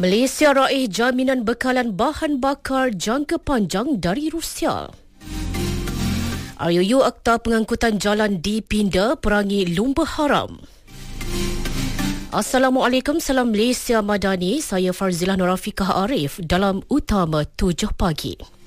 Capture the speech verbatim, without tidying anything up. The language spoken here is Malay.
Malaysia raih jaminan bekalan bahan bakar jangka panjang dari Rusia. R U U Akta Pengangkutan Jalan dipinda perangi lumba haram. Assalamualaikum, salam Malaysia Madani. Saya Farzilah Norafikah Arif dalam Utama tujuh pagi.